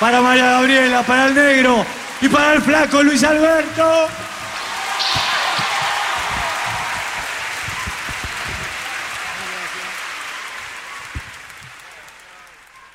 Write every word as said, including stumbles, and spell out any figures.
para María Gabriela, para el negro y para el flaco Luis Alberto.